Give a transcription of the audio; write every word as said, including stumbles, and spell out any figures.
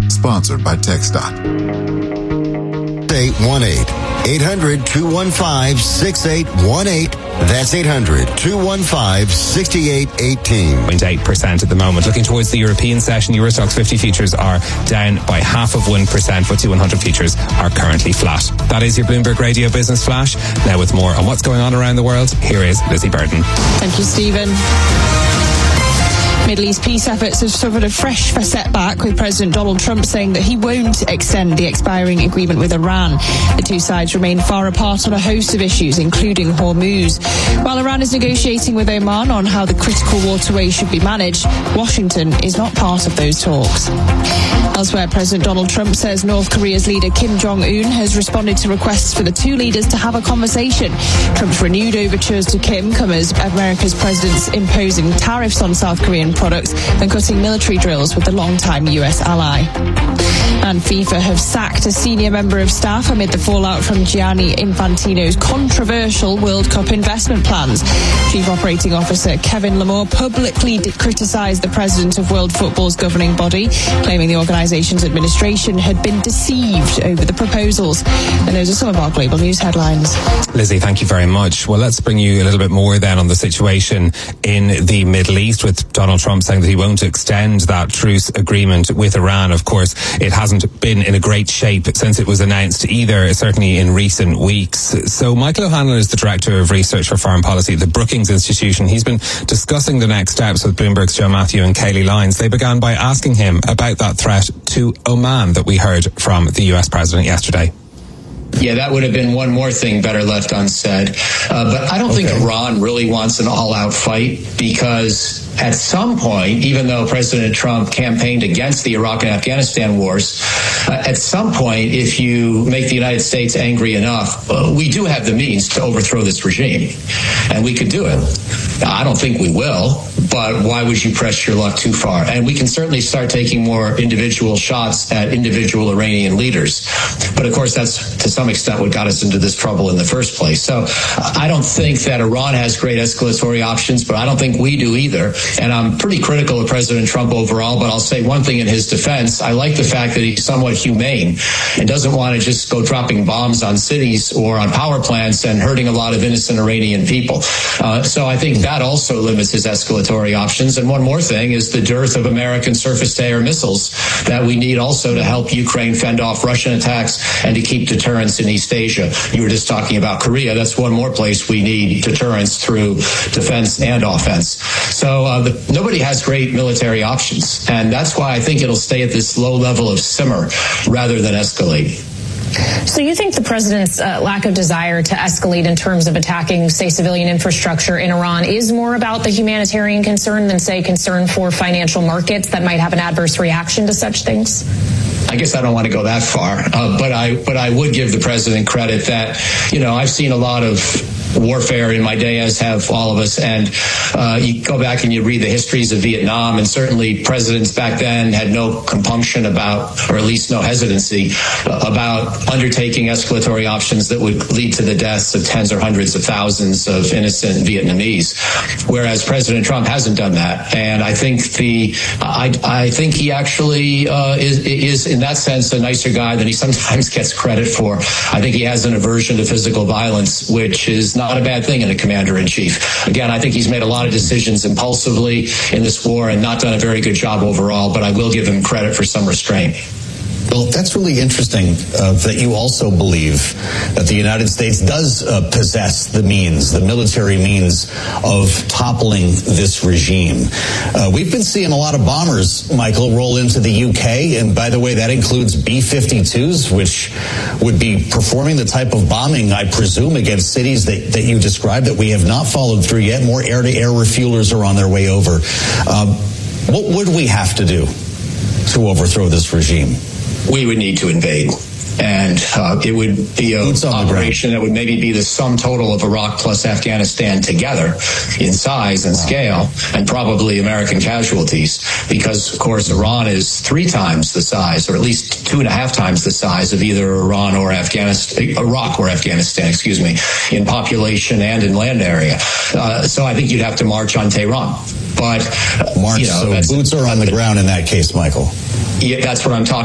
Sponsored by TxDOT. eight one eight, eight hundred, two one five, six eight one eight. That's eight hundred, two one five, six eight one eight. zero point eight percent at the moment. Looking towards the European session, Eurostoxx fifty futures are down by half of one percent, but F T S E one hundred futures are currently flat. That is your Bloomberg Radio Business Flash. Now with more on what's going on around the world, here is Lizzie Burden. Thank you, Stephen. Middle East peace efforts have suffered a fresh setback, with President Donald Trump saying that he won't extend the expiring agreement with Iran. The two sides remain far apart on a host of issues, including Hormuz. While Iran is negotiating with Oman on how the critical waterway should be managed, Washington is not part of those talks. Elsewhere, President Donald Trump says North Korea's leader Kim Jong-un has responded to requests for the two leaders to have a conversation. Trump's renewed overtures to Kim come as America's president's imposing tariffs on South Korean products and cutting military drills with the longtime U S ally. And FIFA have sacked a senior member of staff amid the fallout from Gianni Infantino's controversial World Cup investment plans. Chief Operating Officer Kevin Lamore publicly criticised the president of World Football's governing body, claiming the organisation's administration had been deceived over the proposals. And those are some of our global news headlines. Lizzie, thank you very much. Well, let's bring you a little bit more then on the situation in the Middle East, with Donald Trump saying that he won't extend that truce agreement with Iran. Of course, it hasn't been in a great shape since it was announced either, certainly in recent weeks. So Michael O'Hanlon is the Director of Research for Foreign Policy at the Brookings Institution. He's been discussing the next steps with Bloomberg's Joe Matthew and Kayleigh Lyons. They began by asking him about that threat to Oman that we heard from the U S President yesterday. Yeah, that would have been one more thing better left unsaid. Uh, but I don't okay. think Iran really wants an all-out fight, because at some point, even though President Trump campaigned against the Iraq and Afghanistan wars, uh, at some point, if you make the United States angry enough, uh, we do have the means to overthrow this regime. And we could do it. I don't think we will, but why would you press your luck too far? And we can certainly start taking more individual shots at individual Iranian leaders. But of course, that's to some extent what got us into this trouble in the first place. So I don't think that Iran has great escalatory options, but I don't think we do either. And I'm pretty critical of President Trump overall, but I'll say one thing in his defense. I like the fact that he's somewhat humane and doesn't want to just go dropping bombs on cities or on power plants and hurting a lot of innocent Iranian people. Uh, so I think that also limits his escalatory options. And one more thing is the dearth of American surface-to-air missiles that we need also to help Ukraine fend off Russian attacks and to keep deterrence in East Asia. You were just talking about Korea. That's one more place we need deterrence through defense and offense. So uh, the, nobody has great military options. And that's why I think it'll stay at this low level of simmer rather than escalate. So you think the president's uh, lack of desire to escalate in terms of attacking, say, civilian infrastructure in Iran is more about the humanitarian concern than, say, concern for financial markets that might have an adverse reaction to such things? I guess I don't want to go that far, uh, but I but I would give the president credit that, you know, I've seen a lot of warfare in my day, as have all of us. And uh, you go back and you read the histories of Vietnam, and certainly presidents back then had no compunction about, or at least no hesitancy about undertaking escalatory options that would lead to the deaths of tens or hundreds of thousands of innocent Vietnamese. Whereas President Trump hasn't done that. And I think the, I, I think he actually uh, is, is in that sense a nicer guy than he sometimes gets credit for. I think he has an aversion to physical violence, which is not Not a bad thing in a commander-in-chief. Again, I think he's made a lot of decisions impulsively in this war and not done a very good job overall, but I will give him credit for some restraint. Well, that's really interesting uh, that you also believe that the United States does uh, possess the means, the military means of toppling this regime. Uh, we've been seeing a lot of bombers, Michael, roll into the U K. And by the way, that includes B fifty-twos, which would be performing the type of bombing, I presume, against cities that, that you described that we have not followed through yet. More air-to-air refuelers are on their way over. Um, what would we have to do to overthrow this regime? We would need to invade. And uh, it would be an operation that would maybe be the sum total of Iraq plus Afghanistan together in size and scale, and probably American casualties, because, of course, Iran is three times the size, or at least two and a half times the size of either Iran or Afghanistan, Iraq or Afghanistan, excuse me, in population and in land area. Uh, so I think you'd have to march on Tehran. But, March, you know, so boots are on the ground in that case, Michael. Yeah, that's what I'm talking